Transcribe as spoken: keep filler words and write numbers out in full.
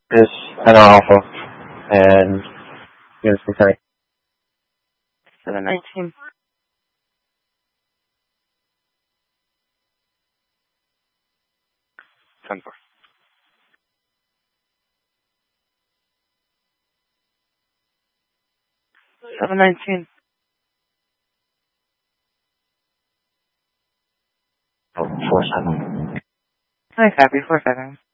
is an alpha, and units returning. seven nineteen. ten four. seven nineteen. Oh, four seven. Hi, copy, four seven.